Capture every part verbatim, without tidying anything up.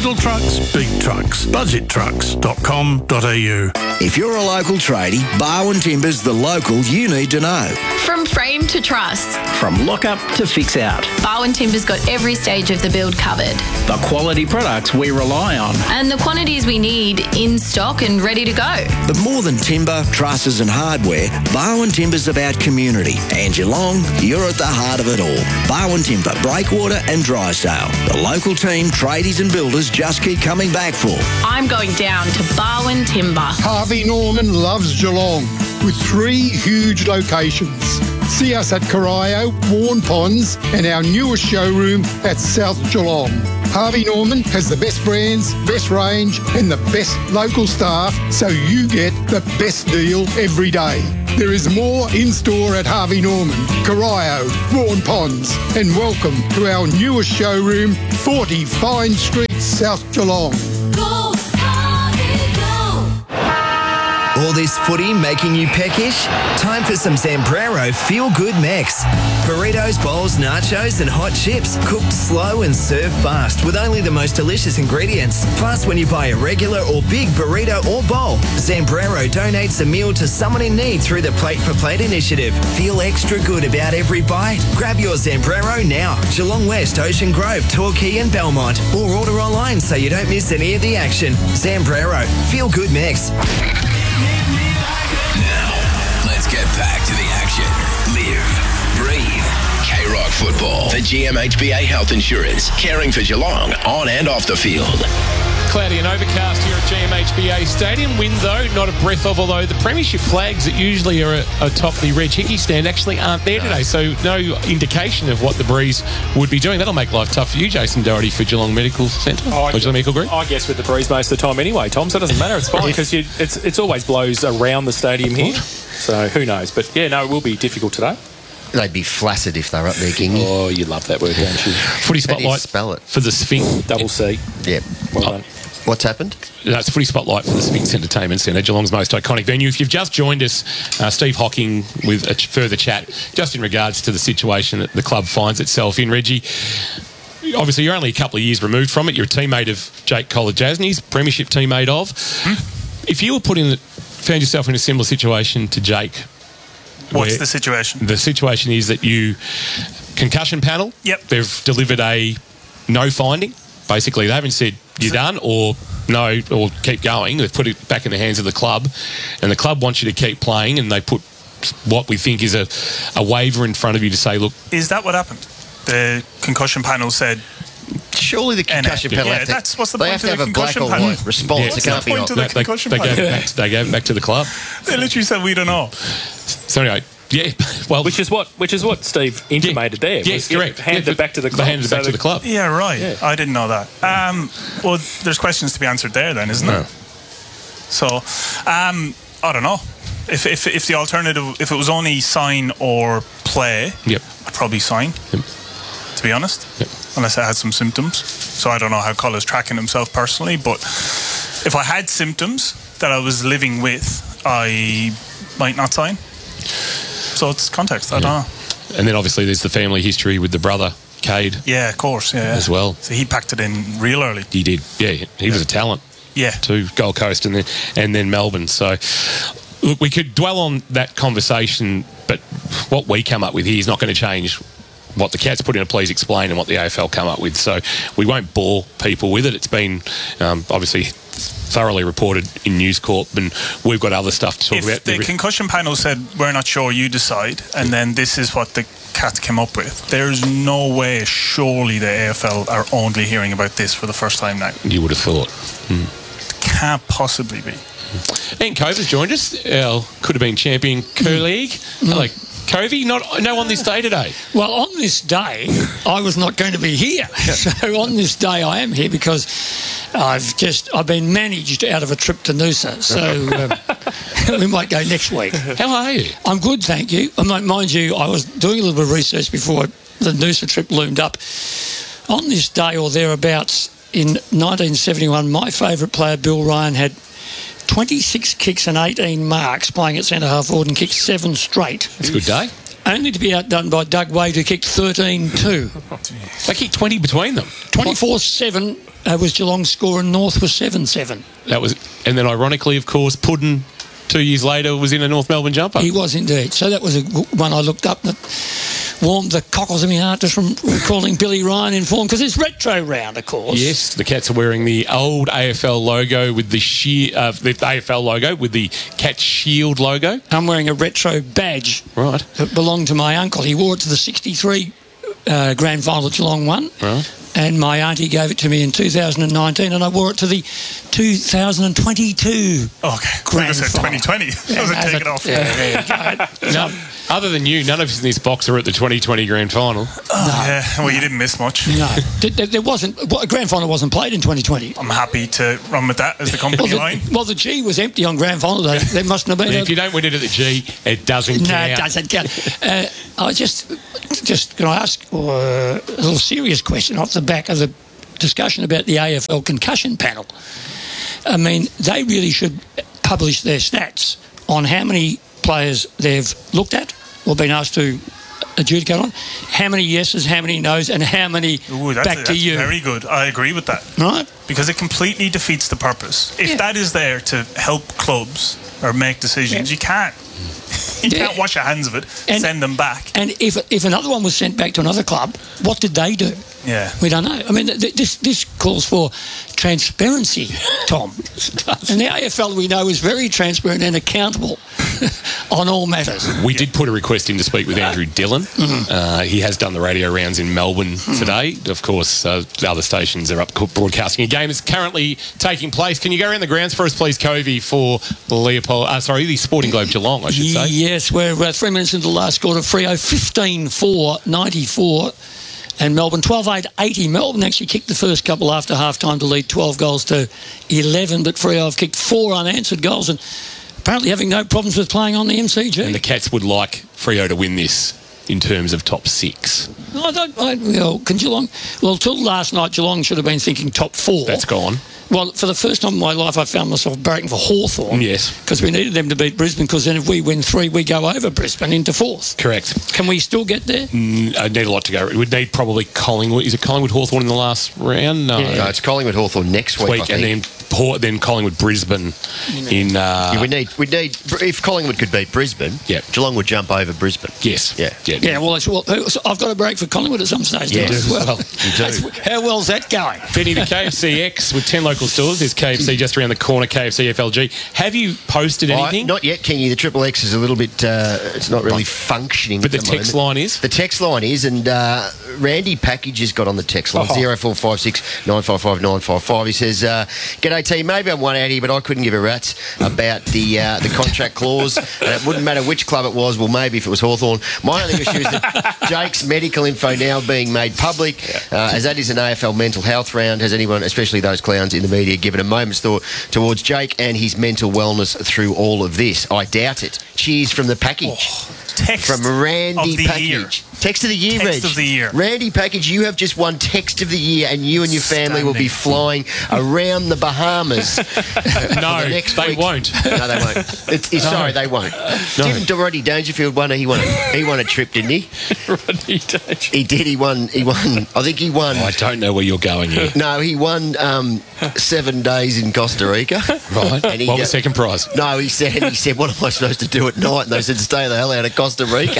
Little trucks, big trucks. budget trucks dot com dot a u. If you're a local tradie, Barwon Timber's the local you need to know. From frame to truss, From lock-up to fix-out. Barwon Timber's got every stage of the build covered. The quality products we rely on. And the quantities we need in stock and ready to go. But more than timber, trusses and hardware, Barwon Timber's about community. And Geelong, you're at the heart of it all. Barwon Timber, Breakwater and Drysdale. The local team, tradies and builders just keep coming back for. I'm going down to Barwon Timber. Harvey Norman loves Geelong with three huge locations. See us at Corio, Warren Ponds and our newest showroom at South Geelong. Harvey Norman has the best brands, best range and the best local staff, so you get the best deal every day. There is more in store at Harvey Norman, Corio, Warren Ponds, and welcome to our newest showroom, forty Fine Street, South Geelong. Go, Harvey, go! All this footy making you peckish? Time for some Zambrero feel-good mix. Burritos, bowls, nachos and hot chips, cooked slow and served fast with only the most delicious ingredients. Plus, when you buy a regular or big burrito or bowl, Zambrero donates a meal to someone in need through the Plate for Plate initiative. Feel extra good about every bite? Grab your Zambrero now. Geelong West, Ocean Grove, Torquay and Belmont. Or order online so you don't miss any of the action. Zambrero, feel good mix. Let's get back to the action. Live, breathe, K-Rock football. For G M H B A Health Insurance, caring for Geelong on and off the field. Cloudy and overcast here at G M H B A Stadium. Wind, though, not a breath of, although the premiership flags that usually are atop the Reg Hickey stand actually aren't there today, so no indication of what the breeze would be doing. That'll make life tough for you, Jason Doherty, for Geelong Medical Centre, oh, or Geelong Medical Group. I guess with the breeze most of the time anyway, Tom, so it doesn't matter. It's fine because it's it's always blows around the stadium here, so who knows. But, yeah, no, it will be difficult today. They'd be flaccid if they're up there, Kingy. Oh, you love that word, don't you? Footy spotlight spell it? for the Sphinx. Double C. Yeah. Well oh. done. What's happened? That's Footy Spotlight for the Sphinx Entertainment Centre, Geelong's most iconic venue. If you've just joined us, uh, Steve Hocking with a ch- further chat just in regards to the situation that the club finds itself in. Reggie, obviously you're only a couple of years removed from it. You're a teammate of Jake Kolodjasny's, premiership teammate of. Hmm? If you were put in, the, found yourself in a similar situation to Jake, what's the situation? The situation is that you concussion panel. Yep. They've delivered a no finding. Basically, they haven't said you're done or no or keep going. They've put it back in the hands of the club, and the club wants you to keep playing, and they put what we think is a, a waiver in front of you to say, look... Is that what happened? The concussion panel said... Surely the concussion panel... Yeah, have to, that's what's the they point have of to the have a black concussion or panel. white response. Yeah. It can't be What's the point of the they, concussion they, panel? gave it back, they gave it back to the club. They literally said, we don't know. So anyway... Yeah, well, which is what which is what Steve intimated yeah, there. Yes, correct. Handed yeah, it back to the club. They handed it back so to the club. Yeah, right. Yeah. I didn't know that. Um, well, there's questions to be answered there, then, isn't No. there? So, um, I don't know. If, if if the alternative, if it was only sign or play, yep. I'd probably sign. Yep. To be honest, yep. unless I had some symptoms. So I don't know how Cola's tracking himself personally, but if I had symptoms that I was living with, I might not sign. So it's context, I yeah. don't know. And then obviously there's the family history with the brother, Cade. Yeah, of course, yeah. As well. So he packed it in real early. He did, yeah. He yeah. was a talent. Yeah. To Gold Coast and then, and then Melbourne. So, look, we could dwell on that conversation, but what we come up with here is not going to change what the Cats put in a Please Explain and what the A F L come up with. So we won't bore people with it. It's been um, obviously thoroughly reported in News Corp, and we've got other stuff to talk if about. If the concussion panel said, we're not sure, you decide, and then this is what the Cats came up with, there's no way, surely the A F L are only hearing about this for the first time now. You would have thought. Mm. Can't possibly be. Ian Cove has joined us, our could have been champion co-league. Mm. Hello, Covey, not no on this day today. Well, on this day, I was not going to be here. So on this day, I am here because I've just I've been managed out of a trip to Noosa. So um, we might go next week. How are you? I'm good, thank you. Mind you, I was doing a little bit of research before the Noosa trip loomed up. On this day or thereabouts in nineteen seventy-one, my favourite player, Bill Ryan, had twenty-six kicks and eighteen marks playing at centre half forward and kicked seven straight. It's a good day. only to be outdone by Doug Wade, who kicked thirteen two. They kicked twenty between them. twenty-four seven uh, was Geelong's score, and North was seven seven. That was, and then ironically, of course, Puddin, two years later, was in a North Melbourne jumper. He was indeed. So that was a one I looked up that warmed the cockles of my heart just from recalling Billy Ryan in form, because it's retro round, of course. Yes, the Cats are wearing the old A F L logo with the sheer, uh, the A F L logo with the Cat Shield logo. I'm wearing a retro badge. Right. That belonged to my uncle. He wore it to the sixty-three uh, grand final that Geelong won. Right. And my auntie gave it to me in two thousand nineteen, and I wore it to the two thousand twenty-two Okay, grand I said final. twenty twenty. I was Yeah, take as it a- off. yeah, there you go. No, other than you, none of us in this box are at the twenty twenty grand final. Oh, yeah, well, you didn't miss much. No, there, there- there wasn't. Well, a grand final wasn't played in twenty twenty. I'm happy to run with that as the company Well, the, line. well, the G was empty on grand final day. There mustn't have been. If you don't win it at the G, it doesn't No, count. it doesn't count. Uh, I just, just can I ask uh, a little serious question off the back of the discussion about the A F L concussion panel? I mean, they really should publish their stats on how many players they've looked at or been asked to adjudicate on, how many yeses, how many no's, and how many Ooh, that's back a- to that's you. very good. I agree with that. Right? Because it completely defeats the purpose. If Yeah. that is there to help clubs or make decisions, Yeah. you can't. You Yeah. can't wash your hands of it, And- send them back. And if if another one was sent back to another club, what did they do? Yeah. We don't know. I mean, th- this this calls for transparency, Tom. And the A F L, we know, is very transparent and accountable on all matters. We did put a request in to speak with Andrew Dillon. Mm-hmm. Uh, he has done the radio rounds in Melbourne today. Of course, uh, the other stations are up broadcasting. A game is currently taking place. Can you go around the grounds for us, please, Covey, for Leopold? Uh, sorry, the Sporting Globe Geelong, I should say. Yes, we're uh, three minutes into the last quarter. Freo fifteen four ninety-four. And Melbourne twelve eight eighty. Melbourne actually kicked the first couple after half time to lead twelve goals to eleven, but Freo have kicked four unanswered goals and apparently having no problems with playing on the M C G. And the Cats would like Freo to win this in terms of top six. I don't, I, well, can Geelong... Well, till last night, Geelong should have been thinking top four. That's gone. Well, for the first time in my life, I found myself barracking for Hawthorn. Yes. Because we needed them to beat Brisbane, because then if we win three, we go over Brisbane into fourth. Correct. Can we still get there? Mm, I'd need a lot to go. It would need probably Collingwood. Is it Collingwood Hawthorn in the last round? No. No, it's Collingwood Hawthorn next week, I week, and think. then Port, then Collingwood Brisbane in. Uh, Yeah, we need, we need. If Collingwood could beat Brisbane, Yeah. Geelong would jump over Brisbane. yes. Yeah. Yeah. Yeah, well, it's, well, I've got a break for Collingwood at some stage. Yes. don't I? You do Well, as well. You do. that's- How well's that going? Benny, the K F C X with ten local stores. There's K F C just around the corner, K F C F L G. Have you posted I- anything? not yet, Kingy. The Triple X is a little bit. Uh, it's not really functioning. But at the the text moment. line is? The text line is, and uh, Randy Package has got on the text line Oh. zero four five six nine five five nine five five. He says, uh, "G'day team. Maybe I'm one out here, but I couldn't give a rat's about the uh, the contract clause. And it wouldn't matter which club it was. Well, maybe if it was Hawthorn. My only issue is that Jake's medical info now being made public, uh, as that is an A F L mental health round. Has anyone, especially those clowns in the media, given a moment's thought towards Jake and his mental wellness through all of this? I doubt it. Cheers from the package." Text From Randy of the Package. year. Text of the year, Text Reg. of the year. Randy Package, you have just won Text of the Year, and you and your family will be flying around the Bahamas. No, for the next they week. won't. No, they won't. It's, it's, No. Sorry, they won't. Didn't Rodney Dangerfield won? A, he won. A, he won a trip, didn't he? Rodney Dangerfield. He did. He won. He won. I think he won. Oh, I don't know where you're going here. No, he won um, seven days in Costa Rica. Right. And he What go- was second prize? No, he said. He said, "What am I supposed to do at night?" And they said, "Stay the hell out of Costa Rica."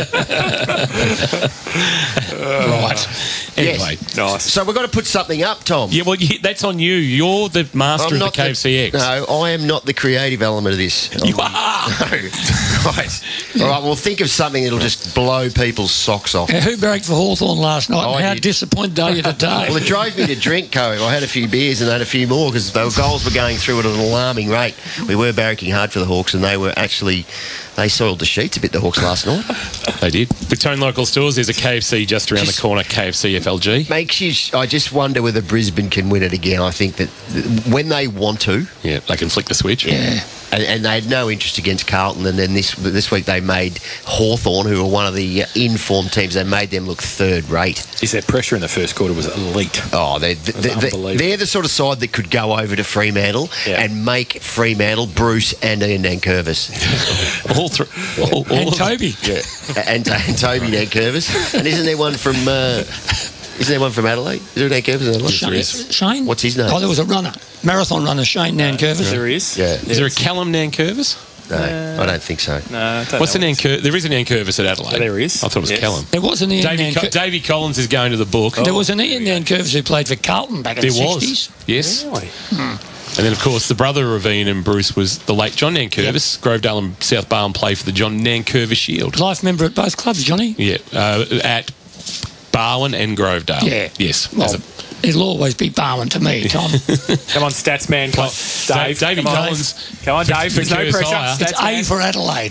Right. Anyway. Yes. Nice. So we've got to put something up, Tom. Yeah, well, you, that's on you. You're the master I'm of the not K F C X. No, I am not the creative element of this. You are. No. Right. All right, well, think of something that'll just blow people's socks off. Uh, who barracked for Hawthorn last night? I and how did. disappointed are you today? Well, it drove me to drink, Cove. I had a few beers and had a few more because the goals were going through at an alarming rate. We were barracking hard for the Hawks, and they were actually they soiled the sheets a bit. The Hawks last night. They did. With Tone Local Stores, there's a K F C just around Just- the corner, K F C F L G. Makes you. I just wonder whether Brisbane can win it again. I think that when they want to, Yeah, they can flick the switch. yeah. And, and they had no interest against Carlton, and then this this week they made Hawthorn, who are one of the uh, in-form teams, they made them look third-rate. Is that pressure in the first quarter was elite? Oh, they're, they're, unbelievable. they're the sort of side that could go over to Fremantle Yeah. and make Fremantle, Bruce and Ian Nankervis. All all through. All, all And of them. Toby. Yeah, and, and Toby Nankervis. And isn't there one from? Uh, isn't there one from Adelaide? Is there a Nankervis in Adelaide? Shane, Shane? What's his name? Oh, there was a runner, marathon runner, Shane Nankervis. There is. Yeah. Is there a Callum Nankervis? No, I don't think so. No, I don't What's know. an Nanker? There is an Nankervis at Adelaide. There is. I thought it was Yes. Callum. There was an Ian Davy, Co- Nanker- Davy Collins is going to the book. There was an Ian Nankervis who played for Carlton back in There the was. sixties. Yes. Really? And then, of course, the brother of Ian and Bruce was the late John Nankervis. Grovedale and South Barwon play for the John Nankervis Shield. Life member at both clubs, Johnny. Yeah, uh, at Barwon and Grovedale. Yeah. Yes. Well, As a- it'll always be Barwon to me, Tom. Come on, stats man. Come on, Dave. Davy come on. Collins. Come on, Dave. There's no Curtis pressure. Hire. Stats It's man. A for Adelaide.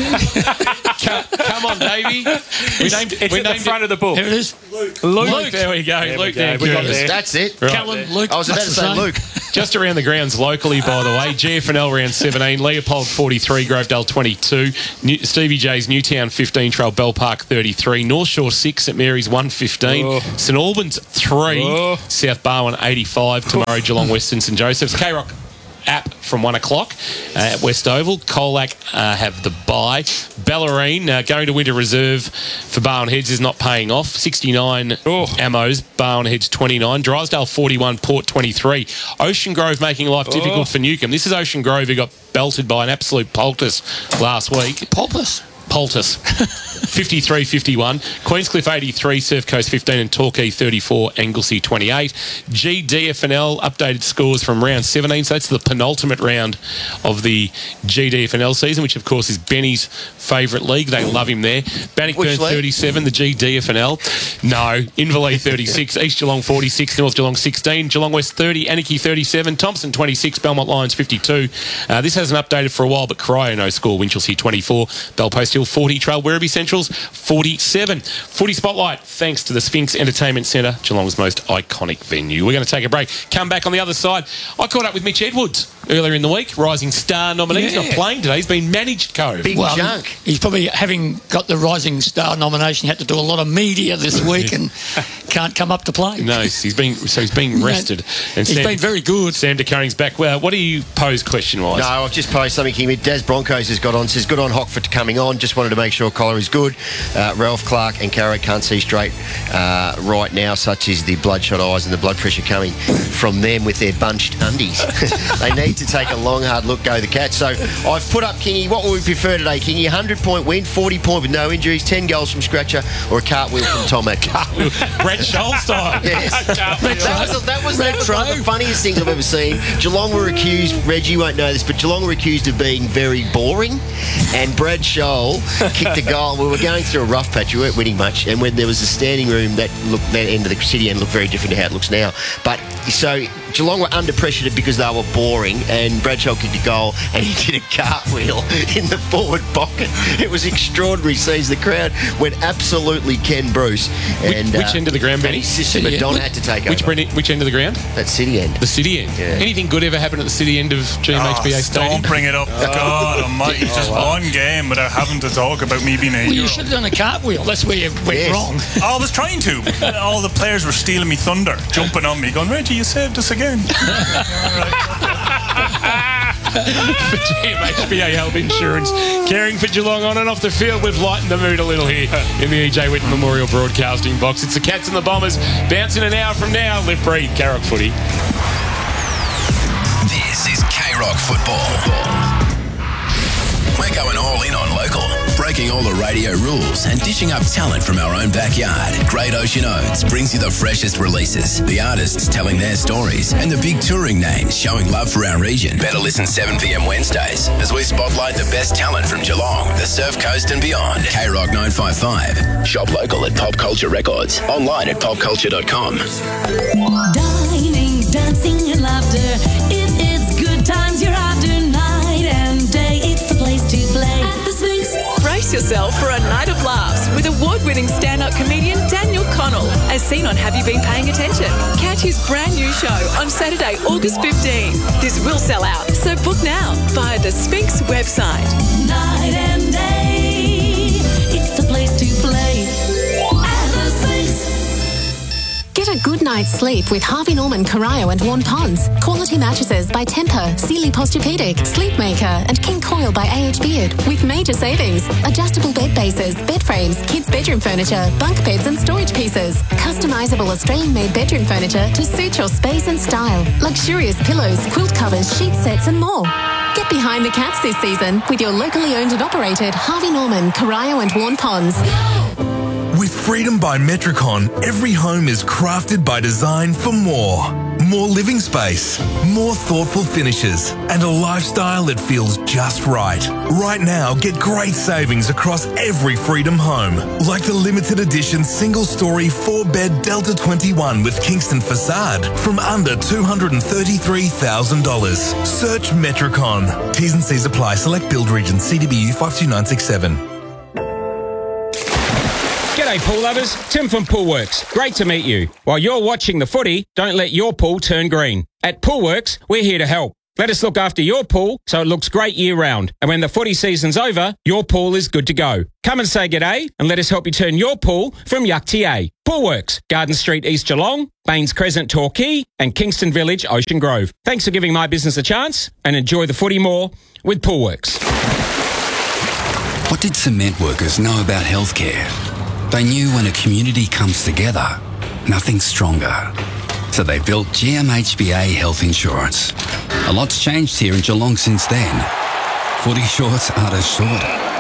come, come on, Davy. We named, It's we at the named front of the book. Here it is. Luke. Luke. There we go. There we Luke go. We got Nankervis. there. That's it. Right. Callum, Luke. I was about to that's say the same. Luke. Just around the grounds locally, by the way, G F N L round seventeen, Leopold forty-three, Grovedale twenty-two, New- Stevie J's Newtown fifteen, Trail Bell Park thirty-three, North Shore six, St Mary's one fifteen, Oh. St Albans three, Oh. South Barwon eighty-five, tomorrow Geelong Western St Joseph's, K-Rock app from one o'clock uh, at West Oval. Colac uh, have the bye. Bellarine uh, going to winter reserve for Barwon Heads is not paying off. sixty-nine Oh. Ammos, Barwon Heads twenty-nine, Drysdale forty-one, Port twenty-three. Ocean Grove making life difficult Oh. for Newcombe. This is Ocean Grove who got belted by an absolute poultice last week. Poultice. Poultice. fifty-three fifty-one. Queenscliff eighty-three, Surf Coast fifteen and Torquay thirty-four, Anglesey twenty-eight. G D F N L updated scores from round seventeen, so that's the penultimate round of the G D F N L season, which of course is Benny's favourite league. They love him there. Bannockburn Which league? thirty-seven, the G D F N L. No. Inverleigh thirty-six, East Geelong forty-six, North Geelong sixteen, Geelong West thirty, Anarchy thirty-seven, Thompson twenty-six, Belmont Lions fifty-two. Uh, this hasn't updated for a while, but Corio no score. Winchelsea twenty-four, Belpost Hill forty, Trail Werribee Centrals forty-seven. Footy Spotlight, thanks to the Sphinx Entertainment Centre, Geelong's most iconic venue. We're going to take a break. Come back on the other side. I caught up with Mitch Edwards earlier in the week, Rising Star nominee. He's not Yeah. playing today. He's been managed Cove. Big Well, junk. he's probably, having got the Rising Star nomination, had to do a lot of media this week and can't come up to play. No, he's been so he's been rested. And He's been very good. Sam DeConin's back. Well, what do you pose question-wise? No, I've just posed something here. Daz Broncos has got on. Says, good on Hockford coming on. Just wanted to make sure Collar is good. Uh, Ralph Clark and Carrick can't see straight uh, right now, such as the bloodshot eyes and the blood pressure coming from them with their bunched undies. They need to take a long, hard look, go the Cats. So I've put up, Kingy, what would we prefer today, Kingy? one hundred point win, forty point with no injuries, ten goals from scratcher, or a cartwheel from Tom Atkins? Brett Scholl style. Yes. that was, that, was, that was one of the funniest things I've ever seen. Geelong were accused, Reggie won't know this, but Geelong were accused of being very boring, and Brad Scholl kicked a goal. We were going through a rough patch, we weren't winning much, and when there was a standing room, that looked, that end of the city end looked very different to how it looks now. But so Geelong were under pressure because they were boring, and Bradshaw kicked a goal and he did a cartwheel in the forward pocket. It was extraordinary scenes. The crowd went absolutely Ken Bruce. And, which, which uh, end of the ground, and Benny? his sister Madonna had to take which, over. Which, which end of the ground? That city end. The city end. Yeah. Anything good ever happen at the city end of G M H B A Oh, Stadium? don't bring it up. God almighty. Just one game without having to talk about me being a Well, hero. you should have done a cartwheel. That's where you went Yes. wrong. I was trying to. All the players were stealing me thunder, jumping on me, going, Reggie, you saved us again. For G M H B A Health Insurance, caring for Geelong on and off the field. We've lightened the mood a little here in the E J Whitten Memorial Broadcasting Box. It's the Cats and the Bombers bouncing an hour from now. Live, breathe, K-Rock footy. This is K-Rock Football. We're going all in on local, breaking all the radio rules and dishing up talent from our own backyard. Great Ocean Oats brings you the freshest releases, the artists telling their stories, and the big touring names showing love for our region. Better listen seven p.m. Wednesdays as we spotlight the best talent from Geelong, the Surf Coast and beyond. K-Rock nine five five. Shop local at Pop Culture Records. Online at pop culture dot com. Dining, dancing and laughter. If it's good times you're after, night and day, it's the place to play. At the Sphinx. Brace yourself for a night of laughs with award-winning stand-up comedian Daniel Connell, as seen on Have You Been Paying Attention? Catch his brand new show on Saturday, August fifteenth. This will sell out, so book now via the Sphinx website. Night and day, it's the place to play. At the Sphinx. Get a good good night's sleep with Harvey Norman, Corio and Warn Ponds. Quality mattresses by Tempur, Sealy Posturepedic, Sleepmaker and King Coil by A H Beard with major savings. Adjustable bed bases, bed frames, kids' bedroom furniture, bunk beds and storage pieces. Customisable Australian-made bedroom furniture to suit your space and style. Luxurious pillows, quilt covers, sheet sets and more. Get behind the cats this season with your locally owned and operated Harvey Norman, Corio and Warn Ponds. With Freedom by Metricon, every home is crafted by design for more. More living space, more thoughtful finishes, and a lifestyle that feels just right. Right now, get great savings across every Freedom home, like the limited edition single-story four-bed Delta twenty-one with Kingston facade from under two hundred thirty-three thousand dollars. Search Metricon. T's and C's apply. Select build region. C D B U five two nine six seven. G'day pool lovers, Tim from Poolworks. Great to meet you. While you're watching the footy, don't let your pool turn green. At Poolworks, we're here to help. Let us look after your pool so it looks great year round. And when the footy season's over, your pool is good to go. Come and say g'day and let us help you turn your pool from yuck to yay. Poolworks, Garden Street, East Geelong, Baines Crescent, Torquay and Kingston Village, Ocean Grove. Thanks for giving my business a chance and enjoy the footy more with Poolworks. What did cement workers know about healthcare? They knew when a community comes together, nothing's stronger. So they built G M H B A Health Insurance. A lot's changed here in Geelong since then. Footy shorts aren't as short.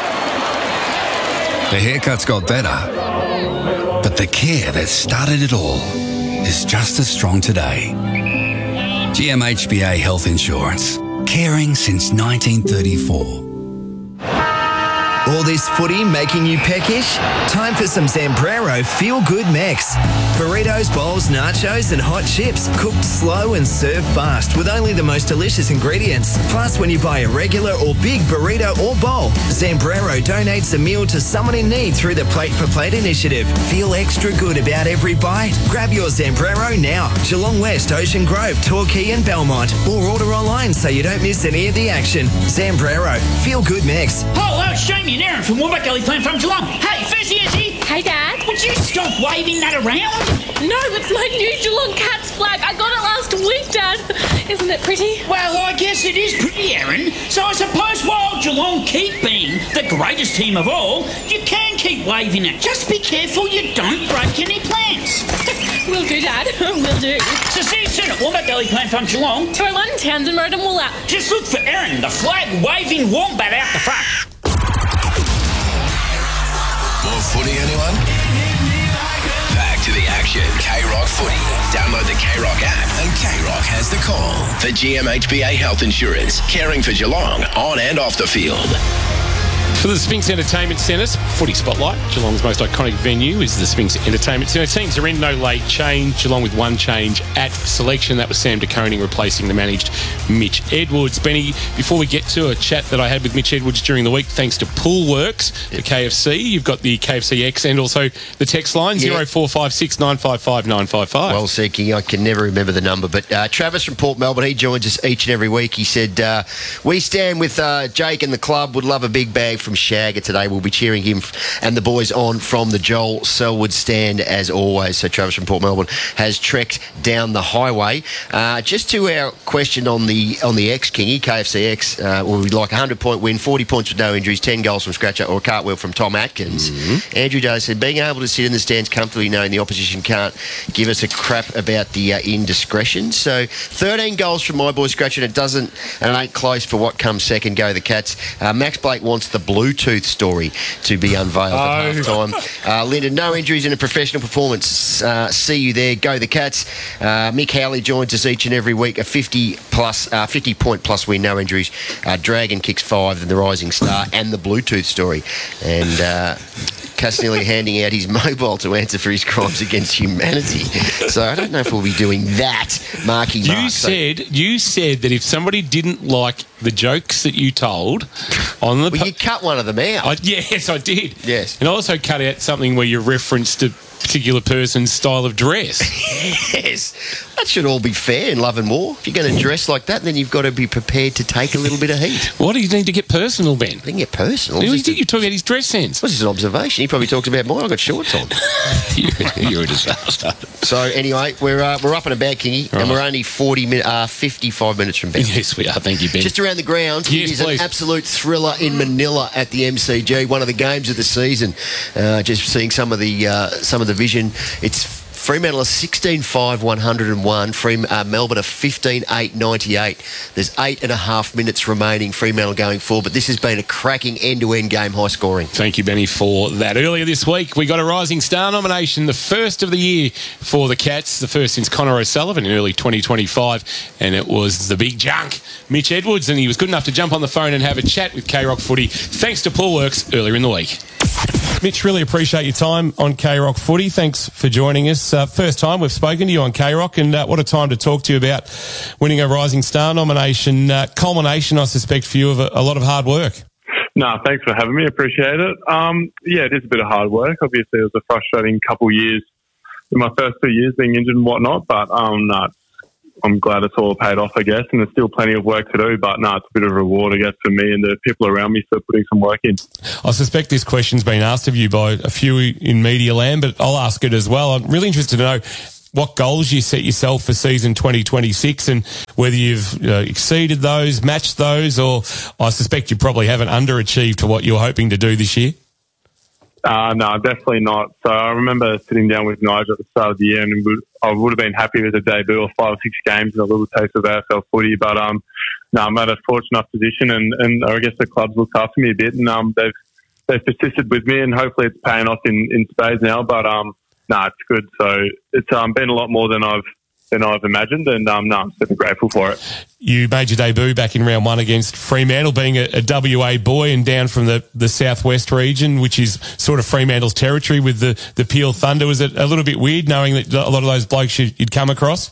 The haircuts got better. But the care that started it all is just as strong today. G M H B A Health Insurance. Caring since nineteen thirty-four. All this footy making you peckish? Time for some Zambrero feel-good mix. Burritos, bowls, nachos and hot chips cooked slow and served fast with only the most delicious ingredients. Plus, when you buy a regular or big burrito or bowl, Zambrero donates a meal to someone in need through the Plate for Plate initiative. Feel extra good about every bite? Grab your Zambrero now. Geelong West, Ocean Grove, Torquay and Belmont. Or order online so you don't miss any of the action. Zambrero, feel-good mix. Oh, uh, Jamie and Aaron from Wombat Gully playing from Geelong. Hey, Fezzy, is he? Hey, Dad. Would you stop waving that around? No, it's my new Geelong Cats flag. I got it last week, Dad. Isn't it pretty? Well, I guess it is pretty, Aaron. So I suppose while Geelong keep being the greatest team of all, you can keep waving it. Just be careful you don't break any plants. Will do, Dad. Will do. So see you soon at Wombat Gully playing from Geelong. two oh one Townsend Road and Woollett. Just look for Aaron, the flag-waving wombat out the front. More footy, anyone? Back to the action. K-Rock Footy. Download the K-Rock app and K-Rock has the call. For G M H B A Health Insurance. Caring for Geelong on and off the field. For the Sphinx Entertainment Centre, Footy Spotlight, Geelong's most iconic venue is the Sphinx Entertainment Centre. Teams are in no late change. Geelong with one change at selection. That was Sam De Koning replacing the managed Mitch Edwards. Benny, before we get to a chat that I had with Mitch Edwards during the week, thanks to Poolworks, the K F C, you've got the K F C X and also the text line, Yeah. zero four five six nine five five nine five five. Well, Seeking, I can never remember the number, but uh, Travis from Port Melbourne, he joins us each and every week. He said, uh, we stand with uh, Jake and the club, would love a big bag from Shagger today. We'll be cheering him and the boys on from the Joel Selwood stand as always. So Travis from Port Melbourne has trekked down the highway. Uh, just to our question on the on the X, Kingy, K F C X, uh, well, we'd like a hundred-point win, forty points with no injuries, ten goals from scratch or a cartwheel from Tom Atkins. Mm-hmm. Andrew Day said, being able to sit in the stands comfortably knowing the opposition can't give us a crap about the uh, indiscretion. So thirteen goals from my boy Scratch, and it doesn't, and it ain't close for what comes second. Go the Cats. Uh, Max Blake wants the Bluetooth story to be unveiled oh. at half-time. Uh, Lyndon, no injuries in a professional performance. Uh, see you there. Go the Cats. Uh, Mick Howley joins us each and every week. A fifty plus, uh, fifty point plus win, no injuries. Uh, Dragon kicks five, and the Rising Star, and the Bluetooth story. And uh, Cass nearly handing out his mobile to answer for his crimes against humanity. So I don't know if we'll be doing that, Marky Mark. You said so. you said that if somebody didn't like the jokes that you told on the... Well, po- you cut one of them out. I, yes, I did. Yes. And I also cut out something where you referenced a particular person's style of dress. Yes. That should all be fair in love and war. If you're going to dress like that, then you've got to be prepared to take a little bit of heat. Why do you need to get personal, Ben? I didn't get personal. You think you're talking about his dress sense? Well, it's just an observation. He probably talks about mine. I got shorts on. you're, you're a disaster. So anyway, we're uh, we're up and about, Kingy, Right. and we're only forty min- uh, fifty-five minutes from bed. Yes, we are. Thank you, Ben. Just around the ground, Yes, it is please. an absolute thriller in Manila at the M C G. One of the games of the season. Uh, just seeing some of the uh, some of the vision. It's Fremantle are sixteen five one oh one. Free, uh, Melbourne are fifteen eight ninety-eight. There's eight and a half minutes remaining. Fremantle going forward, but this has been a cracking end-to-end game, high scoring. Thank you, Benny, for that. Earlier this week, we got a Rising Star nomination, the first of the year for the Cats, the first since Connor O'Sullivan in early twenty twenty-five, and it was the big junk, Mitch Edwards, and he was good enough to jump on the phone and have a chat with K-Rock Footy, thanks to Pullworks earlier in the week. Mitch, really appreciate your time on K-Rock Footy. Thanks for joining us. Uh, first time we've spoken to you on K-Rock, and uh, what a time to talk to you about winning a Rising Star nomination. Uh, culmination, I suspect, for you of a, a lot of hard work. No, thanks for having me. Appreciate it. Um, yeah, it is a bit of hard work. Obviously, it was a frustrating couple of years in my first two years being injured and whatnot, but um, no, I'm glad it's all paid off, I guess, and there's still plenty of work to do, but no, it's a bit of a reward, I guess, for me and the people around me for putting some work in. I suspect this question's been asked of you by a few in media land, but I'll ask it as well. I'm really interested to know what goals you set yourself for season twenty twenty-six and whether you've uh, exceeded those, matched those, or I suspect you probably haven't underachieved to what you're hoping to do this year. Uh, no, definitely not. So I remember sitting down with Nigel at the start of the year, and would, I would have been happy with a debut of five or six games and a little taste of A F L footy. But um, no, I'm at a fortunate enough position, and, and I guess the club's looked after me a bit, and um, they've they've persisted with me, and hopefully it's paying off in, in spades now. But um, no, it's good. So it's um been a lot more than I've than I've imagined, and um, no, I'm super grateful for it. You made your debut back in round one against Fremantle, being a, a W A boy and down from the, the southwest region, which is sort of Fremantle's territory with the, the Peel Thunder. Was it a little bit weird knowing that a lot of those blokes you'd, you'd come across?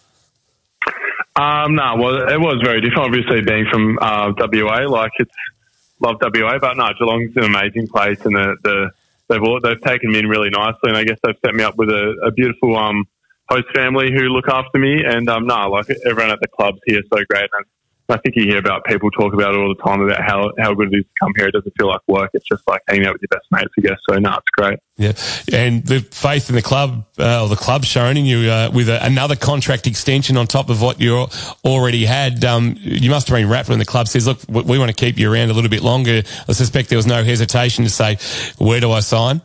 Um, no, well, it was very different, obviously, being from uh, W A. Like, it's love W A, but no, Geelong's an amazing place, and the, the they've all, they've taken me in really nicely, and I guess they've set me up with a, a beautiful um host family who look after me, and um, no, like everyone at the club's here is so great. And I think you hear about people talk about it all the time about how, how good it is to come here. It doesn't feel like work. It's just like hanging out with your best mates, I guess. So no, it's great. Yeah, and the faith in the club, uh, or the club showing in you uh, with a, another contract extension on top of what you already had. Um, you must have been wrapped when the club says, "Look, we, we want to keep you around a little bit longer." I suspect there was no hesitation to say, "Where do I sign?"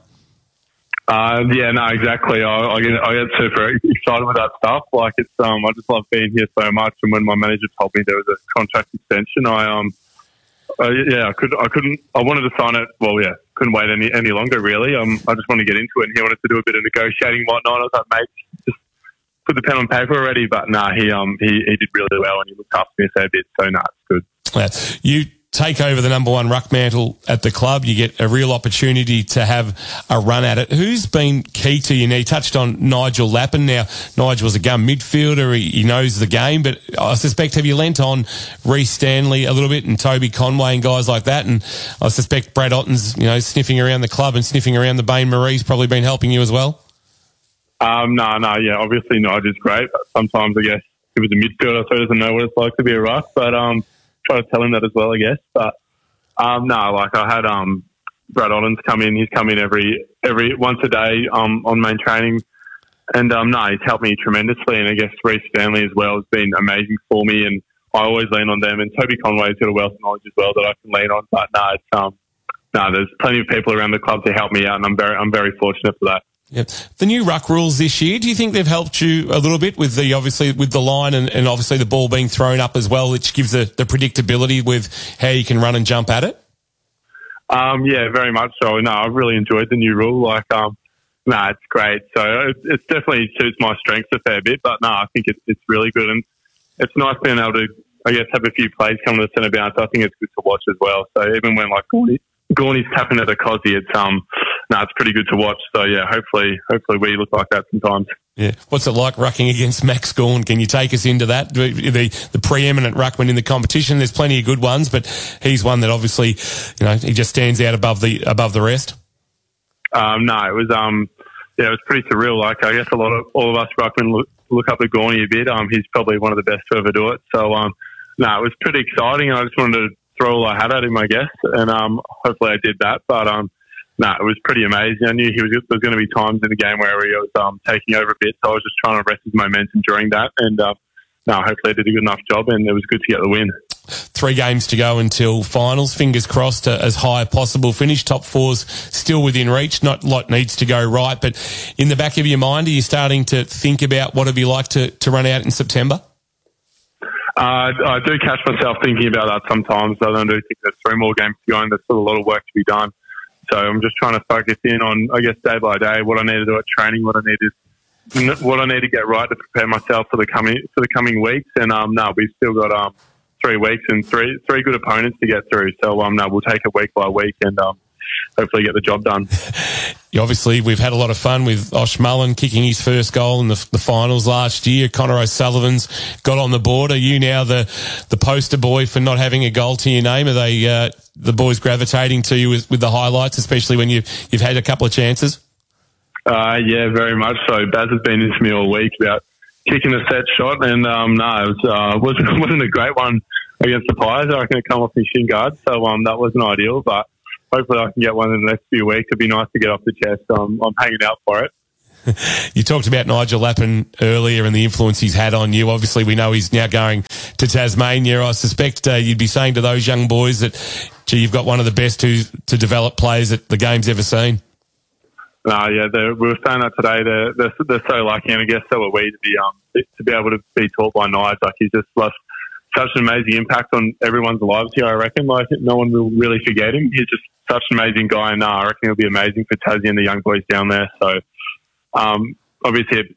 Uh, yeah, no, exactly. I, I, get, I get super excited with that stuff. Like, it's um, I just love being here so much. And when my manager told me there was a contract extension, I um, uh, yeah, I could, I couldn't, I wanted to sign it. Well, yeah, couldn't wait any any longer. Really, um, I just wanted to get into it, and he wanted to do a bit of negotiating and whatnot. I was like, mate, just put the pen on paper already. But nah, he um, he, he did really well, and he looked after me a fair bit. So nah, it's good. Yeah. You take over the number one ruck mantle at the club, you get a real opportunity to have a run at it. Who's been key to you? Now, you touched on Nigel Lappin. Now, Nigel's a gun midfielder. He, he knows the game, but I suspect, have you lent on Reece Stanley a little bit and Toby Conway and guys like that? And I suspect Brad Otten's, you know, sniffing around the club and sniffing around the Bain Marie's probably been helping you as well? Um, no, no, yeah, obviously Nigel's great, but sometimes I guess he was a midfielder, so he doesn't know what it's like to be a ruck, but um, try to tell him that as well, I guess. But um, no, like I had um, Brad Otten's come in. He's come in every every once a day um, on main training, and um, no, he's helped me tremendously. And I guess Reece Stanley as well has been amazing for me, and I always lean on them. And Toby Conway's got a wealth of knowledge as well that I can lean on. But no, it's um, no, there's plenty of people around the club to help me out, and I'm very I'm very fortunate for that. Yep. The new ruck rules this year, do you think they've helped you a little bit with the, obviously, with the line and, and obviously the ball being thrown up as well, which gives the, the predictability with how you can run and jump at it? Um, yeah, very much so. No, I've really enjoyed the new rule. Like, um, no, nah, it's great. So it, it's definitely suits my strengths a fair bit, but no, I think it, it's really good. And it's nice being able to, I guess, have a few plays come to the centre bounce. I think it's good to watch as well. So even when, like, Gorney, Gorney's tapping at the Cosy, it's, um, no, it's pretty good to watch. So, yeah, hopefully hopefully we look like that sometimes. Yeah. What's it like rucking against Max Gawn? Can you take us into that? The, the preeminent ruckman in the competition. There's plenty of good ones, but he's one that obviously, you know, he just stands out above the above the rest. Um, no, it was um, yeah, it was pretty surreal. Like, I guess a lot of all of us ruckmen look, look up at Gorney a bit. Um, he's probably one of the best to ever do it. So, um, no, it was pretty exciting, and I just wanted to throw all I had at him, I guess, and um, hopefully I did that. But um. no, it was pretty amazing. I knew he was there was going to be times in the game where he was um, taking over a bit, so I was just trying to rest his momentum during that. And uh, no, hopefully I did a good enough job, and it was good to get the win. Three games to go until finals. Fingers crossed, uh, as high as possible finish. Top four's still within reach. Not a lot needs to go right, but in the back of your mind, are you starting to think about what it'd be like to, to run out in September? Uh, I do catch myself thinking about that sometimes. I don't do think there's three more games to go, and there's still a lot of work to be done. So I'm just trying to focus in on, I guess, day by day, what I need to do at training, what I need to, what I need to get right to prepare myself for the coming for the coming weeks. And um, no, we've still got um. three weeks and three three good opponents to get through. So um, no, we'll take it week by week and um, hopefully get the job done. Obviously, we've had a lot of fun with Osh Mullen kicking his first goal in the, the finals last year. Connor O'Sullivan's got on the board. Are you now the, the poster boy for not having a goal to your name? Are they uh, the boys gravitating to you with, with the highlights, especially when you've, you've had a couple of chances? Uh, yeah, very much so. Baz has been into me all week about kicking a set shot, and um, no, it was, uh, wasn't, wasn't a great one against the Pies. I reckon it come off my shin guard, so um, that wasn't ideal, but hopefully I can get one in the next few weeks. It'd be nice to get off the chest. Um, I'm hanging out for it. You talked about Nigel Lappin earlier and the influence he's had on you. Obviously, we know he's now going to Tasmania. I suspect uh, you'd be saying to those young boys that, gee, you've got one of the best to, to develop players that the game's ever seen. No, yeah, we were saying that today. They're, they're they're so lucky, and I guess so are we to be um to be able to be taught by Nige. Like, he's just left such an amazing impact on everyone's lives here. I reckon, like, no one will really forget him. He's just such an amazing guy, and uh, I reckon he'll be amazing for Tassie and the young boys down there. So, um, obviously